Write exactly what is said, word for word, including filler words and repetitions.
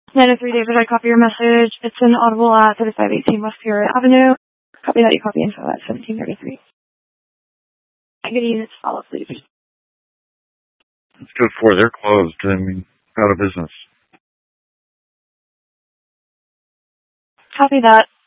nine oh three David, I copy your message. It's an audible at thirty-five eighteen West Peoria Avenue. Copy that. You copy info at seventeen thirty-three. Good units follow, please. It's good for they're closed. I mean, out of business. Copy that.